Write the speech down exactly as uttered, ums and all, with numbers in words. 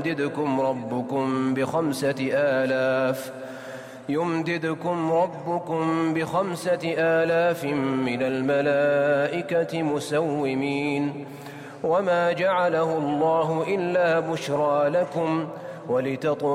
يمددكم ربكم بخمسة آلاف يمددكم ربكم بخمسة آلاف من الملائكة مسومين وما جعله الله إلا بشرى لكم ولتطمئنوا